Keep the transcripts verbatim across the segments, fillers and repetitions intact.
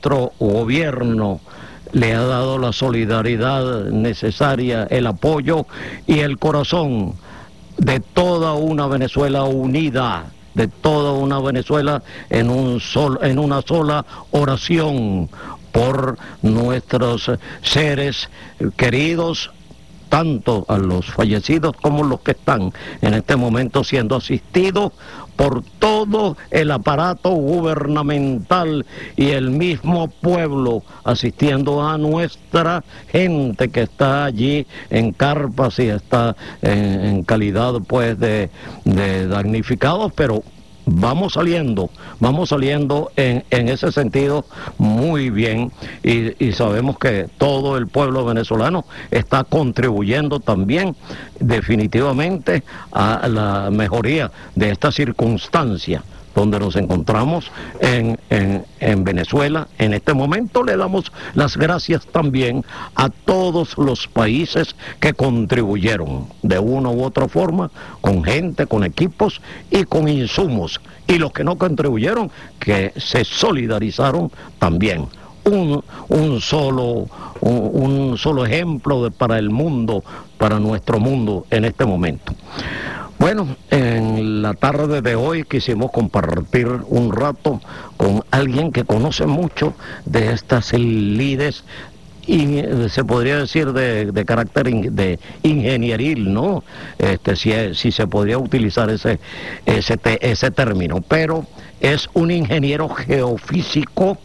nuestro gobierno le ha dado la solidaridad necesaria, el apoyo y el corazón de toda una Venezuela unida, de toda una Venezuela en, un sol, en una sola oración por nuestros seres queridos, tanto a los fallecidos como los que están en este momento siendo asistidos por todo el aparato gubernamental y el mismo pueblo, asistiendo a nuestra gente que está allí en carpas y está en, en calidad pues de, de damnificados, pero vamos saliendo, vamos saliendo en, en ese sentido muy bien, y, y sabemos que todo el pueblo venezolano está contribuyendo también definitivamente a la mejoría de esta circunstancia donde nos encontramos en, en, en Venezuela. En este momento le damos las gracias también a todos los países que contribuyeron de una u otra forma, con gente, con equipos y con insumos, y los que no contribuyeron, que se solidarizaron también. Un, un, solo, un, un solo ejemplo de, para el mundo, para nuestro mundo en este momento. Bueno, en la tarde de hoy quisimos compartir un rato con alguien que conoce mucho de estas lides, y se podría decir de, de carácter in, de ingenieril, ¿no? Este, si, si se podría utilizar ese, ese, te, ese término, pero es un ingeniero geofísico.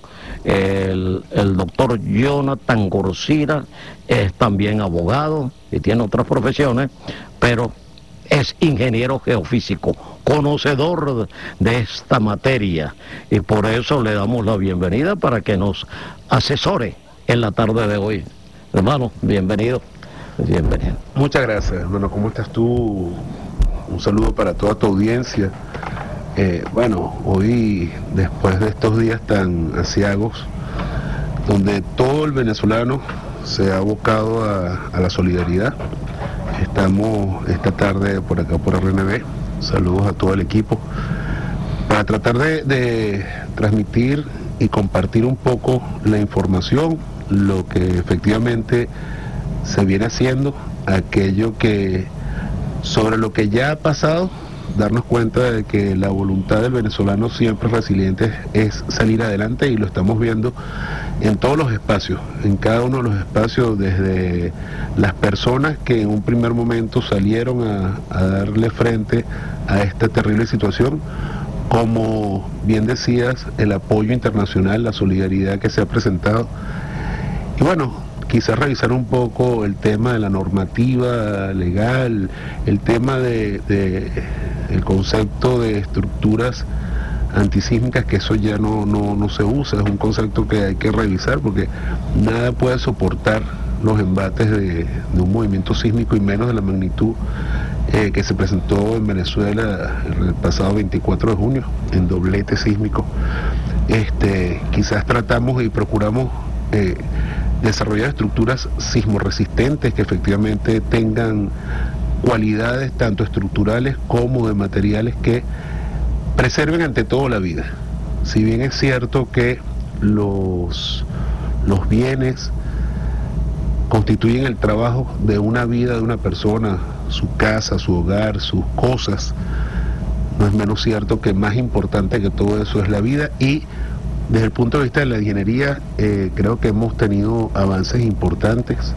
El, el doctor Jonathan Gorcira es también abogado y tiene otras profesiones, pero es ingeniero geofísico, conocedor de esta materia, y por eso le damos la bienvenida para que nos asesore en la tarde de hoy. Hermano, bienvenido. Bienvenido. Muchas gracias, hermano. ¿Cómo estás tú? Un saludo para toda tu audiencia. Eh, bueno, hoy, después de estos días tan aciagos, donde todo el venezolano se ha abocado a, a la solidaridad, estamos esta tarde por acá por R N B, saludos a todo el equipo, para tratar de, de transmitir y compartir un poco la información, lo que efectivamente se viene haciendo, aquello que, sobre lo que ya ha pasado, darnos cuenta de que la voluntad del venezolano siempre resiliente es salir adelante, y lo estamos viendo en todos los espacios, en cada uno de los espacios, desde las personas que en un primer momento salieron a, a darle frente a esta terrible situación, como bien decías, el apoyo internacional, la solidaridad que se ha presentado. Y bueno, quizás revisar un poco el tema de la normativa legal, el tema de, de el concepto de estructuras antisísmicas, que eso ya no, no, no se usa, es un concepto que hay que revisar, porque nada puede soportar los embates de, de un movimiento sísmico, y menos de la magnitud eh, que se presentó en Venezuela el pasado veinticuatro de junio, en doblete sísmico. Este, quizás tratamos y procuramos eh, desarrollar estructuras sismoresistentes que efectivamente tengan cualidades tanto estructurales como de materiales que preserven ante todo la vida. Si bien es cierto que los, los bienes constituyen el trabajo de una vida de una persona, su casa, su hogar, sus cosas, no es menos cierto que más importante que todo eso es la vida. Y desde el punto de vista de la ingeniería, eh, creo que hemos tenido avances importantes.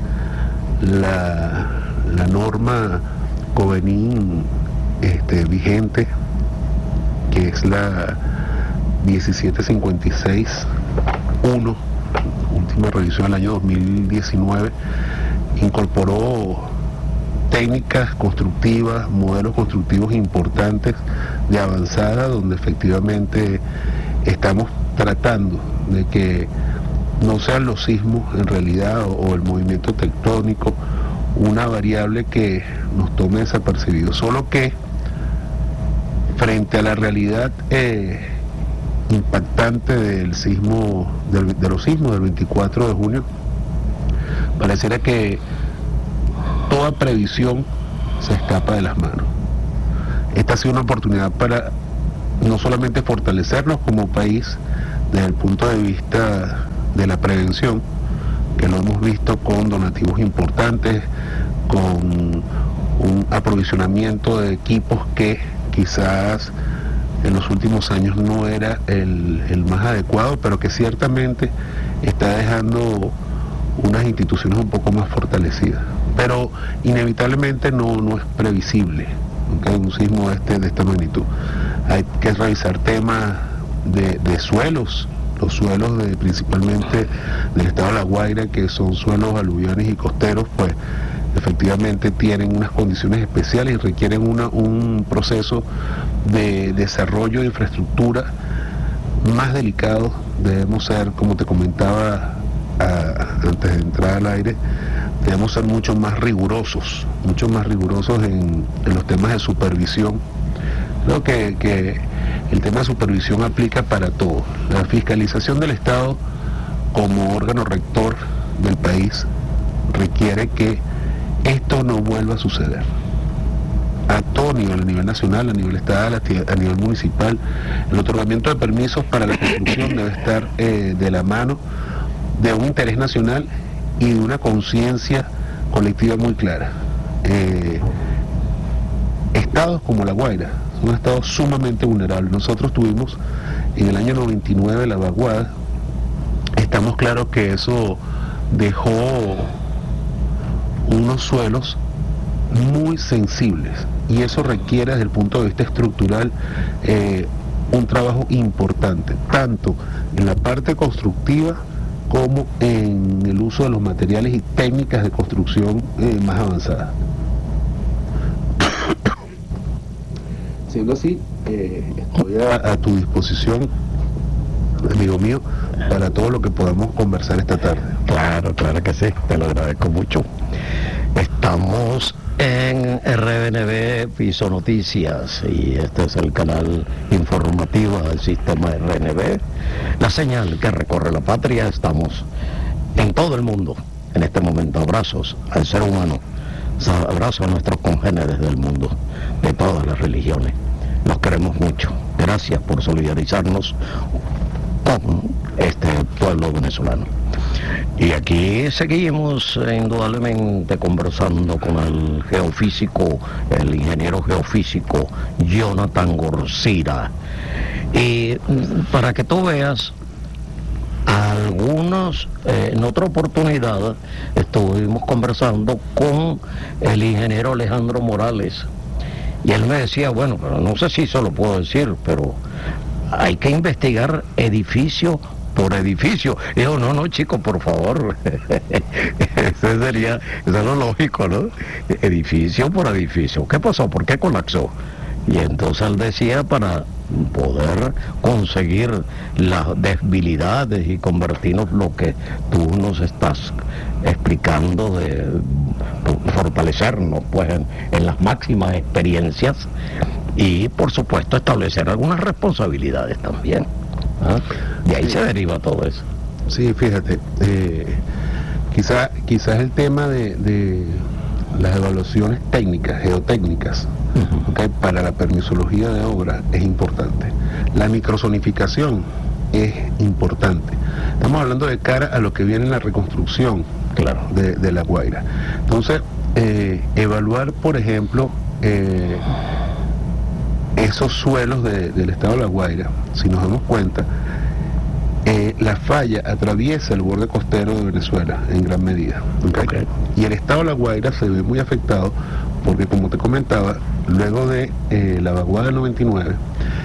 La, la norma Covenin este, vigente, que es la diecisiete cincuenta y seis uno, última revisión del año dos mil diecinueve, incorporó técnicas constructivas, modelos constructivos importantes de avanzada, donde efectivamente estamos tratando de que no sean los sismos en realidad, o, o el movimiento tectónico, una variable que nos tome desapercibido, solo que frente a la realidad eh, impactante del sismo, del, de los sismos del veinticuatro de junio, pareciera que toda previsión se escapa de las manos. Esta ha sido una oportunidad para no solamente fortalecernos como país desde el punto de vista de la prevención, que lo hemos visto con donativos importantes, con un aprovisionamiento de equipos que quizás en los últimos años no era el, el más adecuado, pero que ciertamente está dejando unas instituciones un poco más fortalecidas. Pero inevitablemente no, no es previsible, ¿okay? Un sismo de, este, de esta magnitud. Hay que revisar temas de, de suelos, los suelos de, principalmente del estado de La Guaira, que son suelos aluviones y costeros, pues efectivamente tienen unas condiciones especiales y requieren una, un proceso de desarrollo de infraestructura más delicado. Debemos ser, como te comentaba a, antes de entrar al aire, debemos ser mucho más rigurosos, mucho más rigurosos en, en los temas de supervisión. Creo que, que el tema de supervisión aplica para todo. La fiscalización del Estado como órgano rector del país requiere que esto no vuelva a suceder. A todo nivel, a nivel nacional, a nivel estatal, a nivel municipal, el otorgamiento de permisos para la construcción debe estar eh, de la mano de un interés nacional y de una conciencia colectiva muy clara. Eh, estados como La Guaira son estados sumamente vulnerables. Nosotros tuvimos en el año noventa y nueve la vaguada. Estamos claros que eso dejó unos suelos muy sensibles y eso requiere desde el punto de vista estructural eh, un trabajo importante, tanto en la parte constructiva como en el uso de los materiales y técnicas de construcción eh, más avanzadas. Siendo así, eh, estoy a, a tu disposición, amigo mío, para todo lo que podamos conversar esta tarde. Claro, claro que sí, te lo agradezco mucho. Estamos en R N B Piso Noticias y este es el canal informativo del sistema R N B, la señal que recorre la patria. Estamos en todo el mundo en este momento. Abrazos al ser humano, abrazos a nuestros congéneres del mundo, de todas las religiones. Los queremos mucho. Gracias por solidarizarnos con este pueblo venezolano. Y aquí seguimos indudablemente conversando con el geofísico, el ingeniero geofísico Jonathan Gorcira. Y para que tú veas, algunos, eh, en otra oportunidad estuvimos conversando con el ingeniero Alejandro Morales. Y él me decía, bueno, pero no sé si eso lo puedo decir, pero hay que investigar edificio por edificio. Y yo, no, no, chico, por favor. Eso sería, eso es lo lógico, ¿no? Edificio por edificio. ¿Qué pasó? ¿Por qué colapsó? Y entonces él decía, para poder conseguir las debilidades y convertirnos lo que tú nos estás explicando, de fortalecernos pues en, en las máximas experiencias y por supuesto establecer algunas responsabilidades también. ¿Ah? De ahí sí se deriva todo eso. Sí, fíjate, eh, quizá, quizás el tema de, de las evaluaciones técnicas, geotécnicas, uh-huh. okay, para la permisología de obra es importante. La microzonificación es importante. Estamos hablando de cara a lo que viene en la reconstrucción, claro, de, de La Guaira. Entonces, eh, evaluar, por ejemplo, eh, esos suelos de, del estado de La Guaira, si nos damos cuenta, eh, la falla atraviesa el borde costero de Venezuela en gran medida. ¿Okay? Okay. Y el estado de La Guaira se ve muy afectado porque, como te comentaba, luego de eh, la vaguada del noventa y nueve,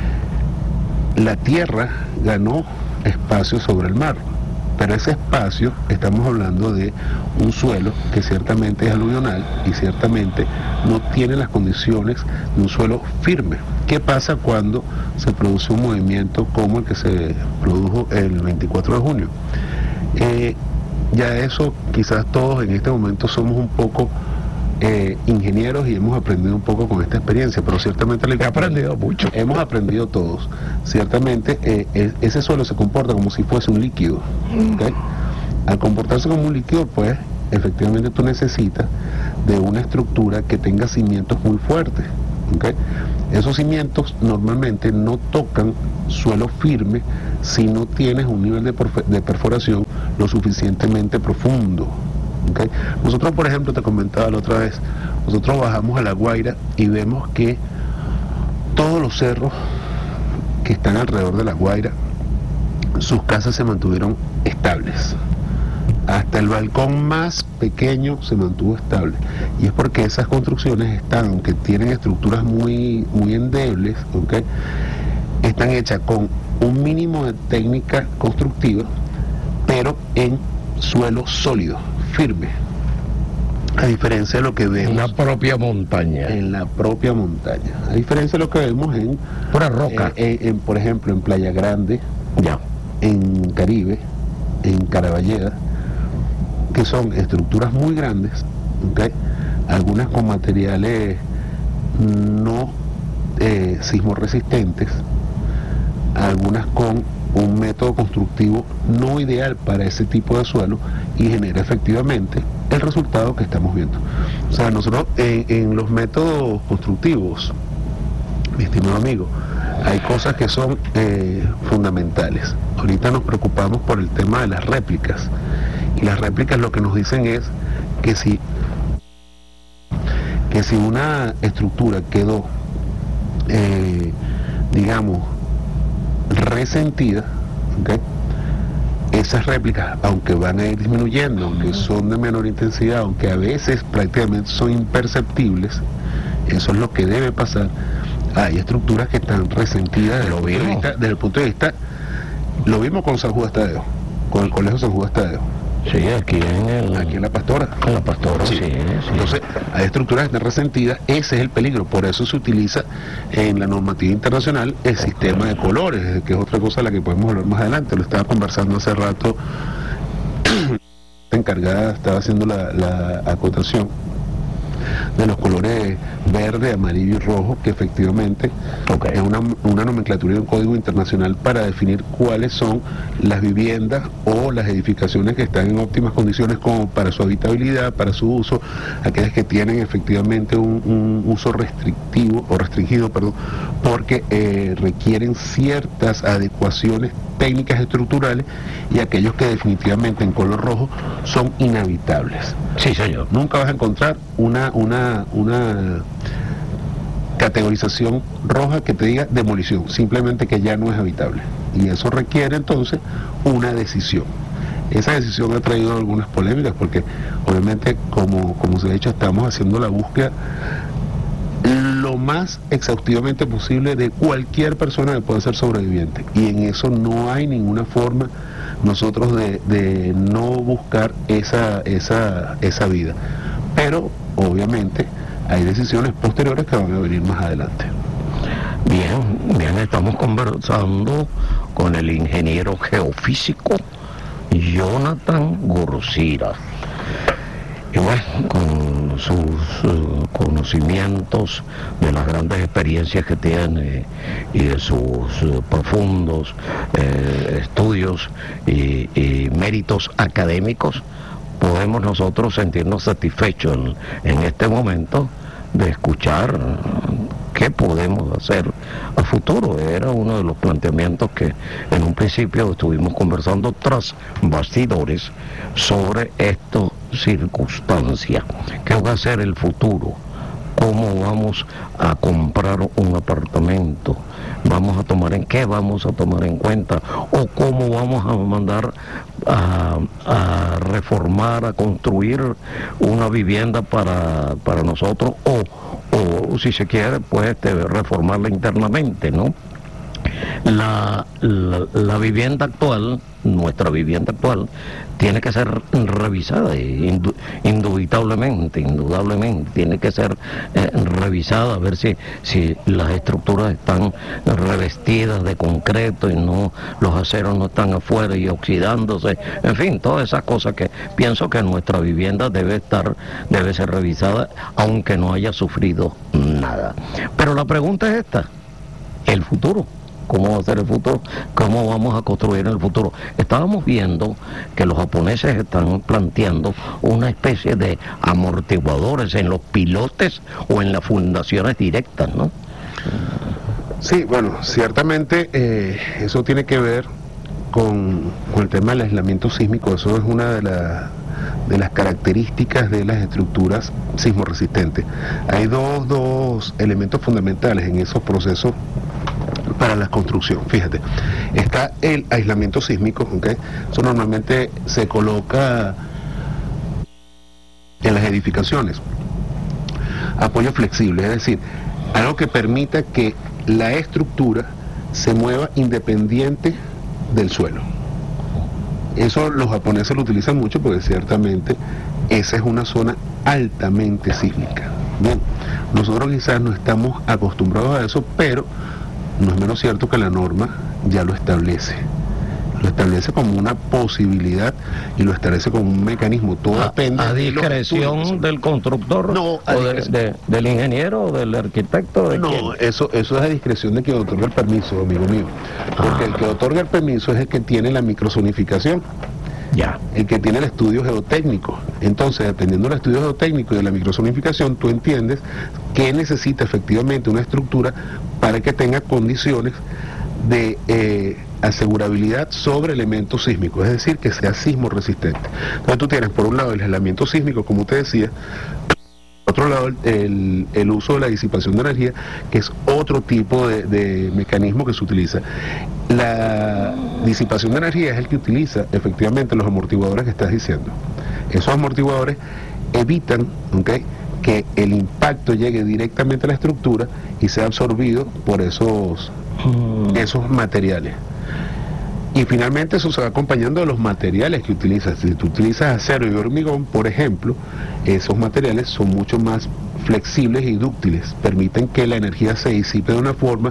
la tierra ganó espacio sobre el mar. Pero ese espacio, estamos hablando de un suelo que ciertamente es aluvional y ciertamente no tiene las condiciones de un suelo firme. ¿Qué pasa cuando se produce un movimiento como el que se produjo el veinticuatro de junio? Eh, ya eso, quizás todos en este momento somos un poco eh, ingenieros y hemos aprendido un poco con esta experiencia, pero ciertamente... He aprendido mucho. Hemos aprendido todos. Ciertamente eh, ese suelo se comporta como si fuese un líquido. ¿Okay? Al comportarse como un líquido, pues efectivamente tú necesitas de una estructura que tenga cimientos muy fuertes. ¿Okay? Esos cimientos normalmente no tocan suelo firme si no tienes un nivel de, de perforación lo suficientemente profundo. ¿Okay? Nosotros, por ejemplo, te comentaba la otra vez, nosotros bajamos a La Guaira y vemos que todos los cerros que están alrededor de La Guaira, sus casas se mantuvieron estables. Hasta el balcón más pequeño se mantuvo estable. Y es porque esas construcciones están, aunque tienen estructuras muy, muy endebles, ¿okay? Están hechas con un mínimo de técnica constructiva, pero en suelo sólido, firme. A diferencia de lo que vemos en la propia montaña. En la propia montaña. A diferencia de lo que vemos en pura roca. Eh, en, en, por ejemplo, en Playa Grande, ya. En Caribe, en Caraballeda, que son estructuras muy grandes, ¿okay? Algunas con materiales no eh, sismoresistentes, algunas con un método constructivo no ideal para ese tipo de suelo y genera efectivamente el resultado que estamos viendo. O sea, nosotros en, en los métodos constructivos, mi estimado amigo, hay cosas que son eh, fundamentales. Ahorita nos preocupamos por el tema de las réplicas. Y las réplicas lo que nos dicen es que si, que si una estructura quedó, eh, digamos, resentida, ¿okay? Esas réplicas, aunque van a ir disminuyendo, aunque son de menor intensidad, aunque a veces prácticamente son imperceptibles, eso es lo que debe pasar. Hay estructuras que están resentidas desde, el punto, de vista, desde el punto de vista, lo vimos con San Judas Tadeo, con el Colegio San Judas Tadeo. Sí, aquí en el... Aquí en La Pastora. En La Pastora, sí, sí, sí. Entonces, hay estructuras que están resentidas, ese es el peligro, por eso se utiliza en la normativa internacional el sistema de colores, que es otra cosa a la que podemos hablar más adelante. Lo estaba conversando hace rato, encargada, estaba haciendo la, la acotación de los colores verde, amarillo y rojo, que efectivamente okay. es una, una nomenclatura y un código internacional para definir cuáles son las viviendas o las edificaciones que están en óptimas condiciones como para su habitabilidad, para su uso, aquellas que tienen efectivamente un, un uso restrictivo o restringido, perdón, porque eh, requieren ciertas adecuaciones técnicas estructurales, y aquellos que definitivamente en color rojo son inhabitables. Sí, señor. Nunca vas a encontrar una, una, una categorización roja que te diga demolición, simplemente que ya no es habitable. Y eso requiere entonces una decisión. Esa decisión ha traído algunas polémicas, porque obviamente, como, como se ha dicho, estamos haciendo la búsqueda lo más exhaustivamente posible de cualquier persona que pueda ser sobreviviente, y en eso no hay ninguna forma nosotros de, de no buscar esa, esa, esa vida, pero obviamente hay decisiones posteriores que van a venir más adelante. Bien, bien, estamos conversando con el ingeniero geofísico Jonathan Gursira. Y bueno, con sus uh, conocimientos de las grandes experiencias que tiene y de sus uh, profundos eh, estudios y, y méritos académicos, podemos nosotros sentirnos satisfechos en, en este momento de escuchar qué podemos hacer a futuro. Era uno de los planteamientos que en un principio estuvimos conversando tras bastidores sobre esta circunstancia. ¿Qué va a ser el futuro? ¿Cómo vamos a comprar un apartamento? ¿Vamos a tomar en qué vamos a tomar en cuenta? ¿O cómo vamos a mandar a, a reformar, a construir una vivienda para, para nosotros? O, o si se quiere, pues este, reformarla internamente, ¿no? La, la, la vivienda actual, nuestra vivienda actual, tiene que ser revisada, indu, indubitablemente, indudablemente, tiene que ser eh, revisada, a ver si, si las estructuras están revestidas de concreto y no, los aceros no están afuera y oxidándose, en fin, todas esas cosas que pienso que nuestra vivienda debe estar, debe ser revisada, aunque no haya sufrido nada. Pero la pregunta es esta, el futuro. ¿Cómo va a ser el futuro? ¿Cómo vamos a construir el futuro? Estábamos viendo que los japoneses están planteando una especie de amortiguadores en los pilotes o en las fundaciones directas, ¿no? Sí, bueno, ciertamente eh, eso tiene que ver con, con el tema del aislamiento sísmico. Eso es una de, la, de las características de las estructuras sismoresistentes. Hay dos, dos elementos fundamentales en esos procesos para la construcción. Fíjate, está el aislamiento sísmico, ¿okay? Eso normalmente se coloca en las edificaciones. Apoyo flexible, es decir, algo que permita que la estructura se mueva independiente del suelo. Eso los japoneses lo utilizan mucho porque ciertamente esa es una zona altamente sísmica. Bien, nosotros quizás no estamos acostumbrados a eso, pero no es menos cierto que la norma ya lo establece. Lo establece como una posibilidad y lo establece como un mecanismo. Todo a, depende a de discreción del constructor, no, a o de, de, del ingeniero, o del arquitecto. ¿De no, quién? eso, eso es a discreción de quien otorga el permiso, amigo mío. Porque ah. el que otorga el permiso es el que tiene la microzonificación. Ya. El que tiene el estudio geotécnico. Entonces, dependiendo del estudio geotécnico y de la microzonificación, tú entiendes que necesita efectivamente una estructura para que tenga condiciones de eh, asegurabilidad sobre elementos sísmicos, es decir, que sea sismo resistente. Entonces tú tienes por un lado el aislamiento sísmico, como te decía, por otro lado el, el uso de la disipación de energía, que es otro tipo de, de mecanismo que se utiliza. La disipación de energía es el que utiliza efectivamente los amortiguadores que estás diciendo. Esos amortiguadores evitan, ¿okay?, que el impacto llegue directamente a la estructura y sea absorbido por esos, mm. esos materiales. Y finalmente eso se va acompañando de los materiales que utilizas. Si tú utilizas acero y hormigón, por ejemplo, esos materiales son mucho más flexibles y dúctiles, permiten que la energía se disipe de una forma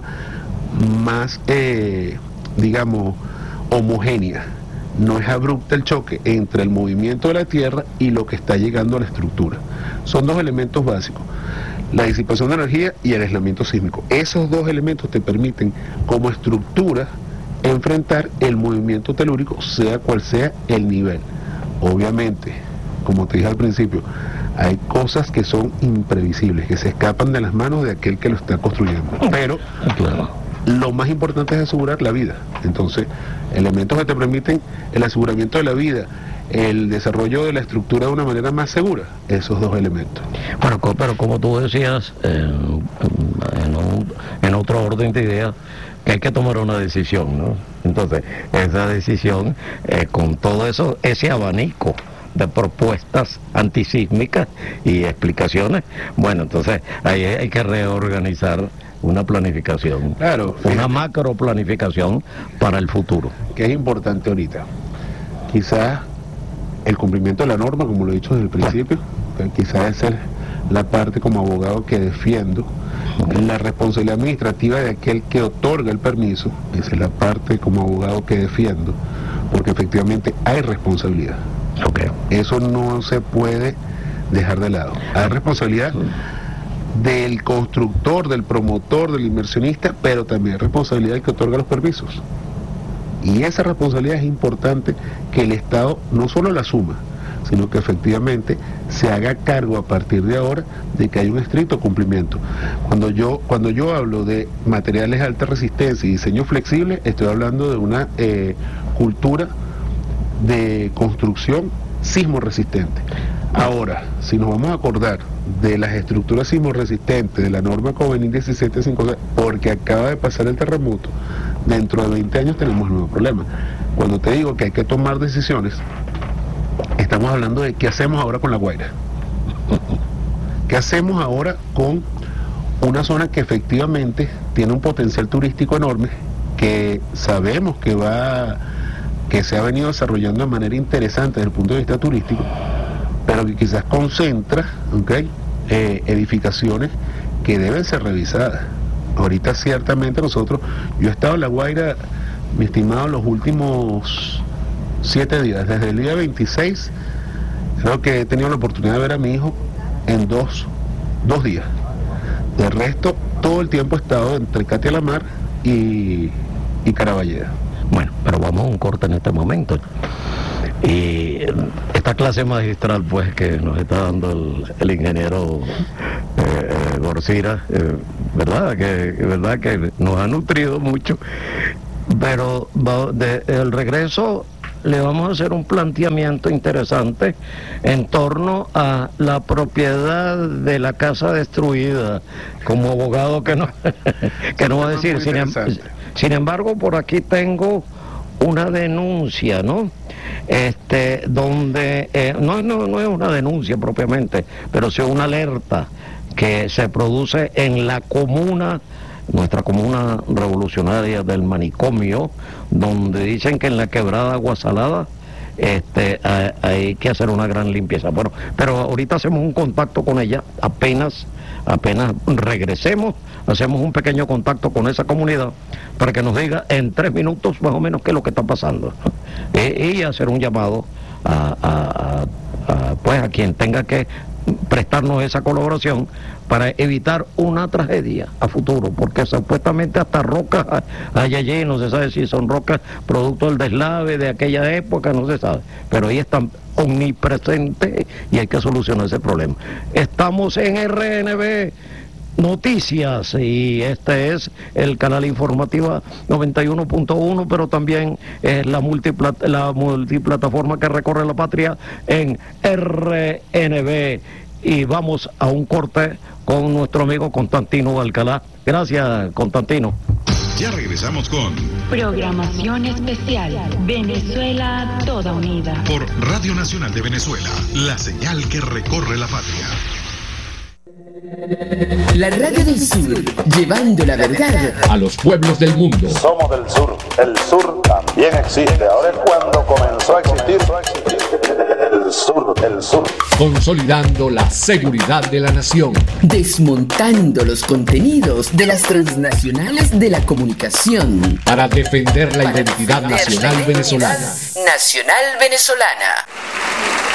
más, eh, digamos, homogénea. No es abrupta el choque entre el movimiento de la Tierra y lo que está llegando a la estructura. Son dos elementos básicos: la disipación de energía y el aislamiento sísmico. Esos dos elementos te permiten, como estructura, enfrentar el movimiento telúrico, sea cual sea el nivel. Obviamente, como te dije al principio, hay cosas que son imprevisibles, que se escapan de las manos de aquel que lo está construyendo. Pero claro, lo más importante es asegurar la vida. Entonces, elementos que te permiten el aseguramiento de la vida, el desarrollo de la estructura de una manera más segura, esos dos elementos. Bueno, pero como tú decías, eh, en, un, en otro orden de ideas, que hay que tomar una decisión, ¿no? Entonces, esa decisión, eh, con todo eso, ese abanico de propuestas antisísmicas y explicaciones, bueno, entonces ahí hay que reorganizar una planificación, claro, una macro planificación para el futuro. Que es importante ahorita. Quizás el cumplimiento de la norma, como lo he dicho desde el principio, quizás es la parte como abogado que defiendo. La responsabilidad administrativa de aquel que otorga el permiso, esa es la parte como abogado que defiendo, porque efectivamente hay responsabilidad. Okay. Eso no se puede dejar de lado. Hay responsabilidad del constructor, del promotor, del inversionista, pero también hay responsabilidad del que otorga los permisos. Y esa responsabilidad es importante que el Estado no solo la asuma, sino que efectivamente se haga cargo a partir de ahora de que hay un estricto cumplimiento. Cuando yo, cuando yo hablo de materiales de alta resistencia y diseño flexible, estoy hablando de una eh, cultura de construcción sismo resistente. Ahora, si nos vamos a acordar de las estructuras sismo resistentes de la norma Covenant diecisiete cincuenta, porque acaba de pasar el terremoto, dentro de veinte años tenemos el mismo problema. Cuando te digo que hay que tomar decisiones, estamos hablando de qué hacemos ahora con La Guaira. ¿Qué hacemos ahora con una zona que efectivamente tiene un potencial turístico enorme, que sabemos que va, que se ha venido desarrollando de manera interesante desde el punto de vista turístico, pero que quizás concentra, ¿okay?, eh, edificaciones que deben ser revisadas? Ahorita ciertamente nosotros, yo he estado en La Guaira, mi estimado, los últimos siete días, desde el día veintiséis, creo que he tenido la oportunidad de ver a mi hijo en dos, dos días. De resto, todo el tiempo he estado entre Catia la Mar y, y Caraballeda. Bueno, pero vamos a un corte en este momento. Y esta clase magistral, pues, que nos está dando el, el ingeniero eh, eh, Gorcira, eh, verdad que verdad que nos ha nutrido mucho, pero va, de, el regreso le vamos a hacer un planteamiento interesante en torno a la propiedad de la casa destruida, como abogado que no que no va a decir. Sin, em, sin embargo, por aquí tengo una denuncia, ¿no? Este, donde eh, no, no, no es una denuncia propiamente, pero sí una alerta que se produce en la comuna, nuestra comuna revolucionaria del Manicomio, donde dicen que en la quebrada Agua Salada este, hay, hay que hacer una gran limpieza. Bueno, pero ahorita hacemos un contacto con ella, apenas, apenas regresemos, hacemos un pequeño contacto con esa comunidad para que nos diga en tres minutos más o menos qué es lo que está pasando. E, y hacer un llamado a, a, a, a, pues, a quien tenga que prestarnos esa colaboración para evitar una tragedia a futuro, porque supuestamente hasta rocas hay allí, no se sabe si son rocas producto del deslave de aquella época, no se sabe, pero ahí están omnipresentes y hay que solucionar ese problema. Estamos en R N B Noticias y este es el canal informativo noventa y uno punto uno, pero también es la, multiplat la multiplataforma que recorre la patria en R N B. Y vamos a un corte con nuestro amigo Constantino Alcalá. Gracias, Constantino. Ya regresamos con programación especial Venezuela Toda Unida por Radio Nacional de Venezuela, la señal que recorre la patria. La Radio del Sur, llevando la verdad a los pueblos del mundo. Somos del sur, el sur también existe. Ahora es cuando comenzó a existir el sur, el sur. Consolidando la seguridad de la nación. Desmontando los contenidos de las transnacionales de la comunicación. Para defender la Para identidad defender nacional la venezolana. Nacional venezolana.